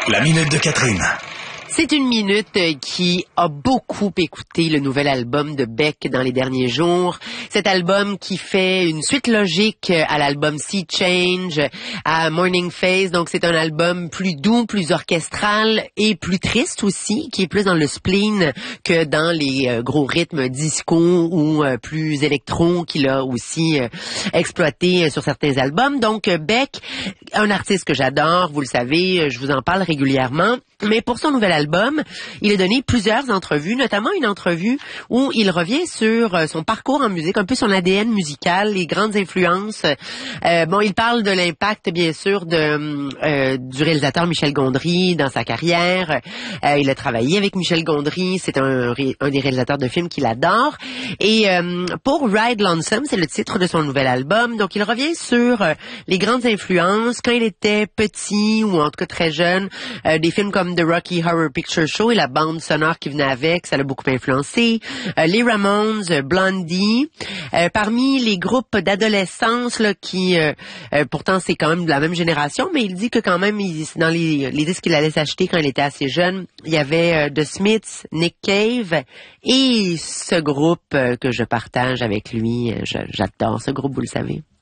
La minute de Catherine. C'est une minute qui a beaucoup écouté le nouvel album de Beck dans les derniers jours. Cet album qui fait une suite logique à l'album Sea Change, à Morning Phase. Donc c'est un album plus doux, plus orchestral et plus triste aussi, qui est plus dans le spleen que dans les gros rythmes disco ou plus électro qu'il a aussi exploité sur certains albums. Donc Beck, un artiste que j'adore, vous le savez, je vous en parle régulièrement. Mais pour son nouvel album, il a donné plusieurs entrevues, notamment une entrevue où il revient sur son parcours en musique, un peu son ADN musical, les grandes influences. Il parle de l'impact, bien sûr, du réalisateur Michel Gondry dans sa carrière. Il a travaillé avec Michel Gondry, c'est un des réalisateurs de films qu'il adore. Et pour Ride Lonesome, c'est le titre de son nouvel album. Donc, il revient sur les grandes influences quand il était petit ou en tout cas très jeune, des films comme The Rocky Horror Picture Show et la bande sonore qui venait avec, ça l'a beaucoup influencé. Les Ramones, Blondie. Parmi les groupes d'adolescence là, qui, pourtant c'est quand même de la même génération, mais il dit que quand même, dans les disques qu'il allait s'acheter quand il était assez jeune, il y avait The Smiths, Nick Cave et ce groupe que je partage avec lui. J'adore ce groupe, vous le savez.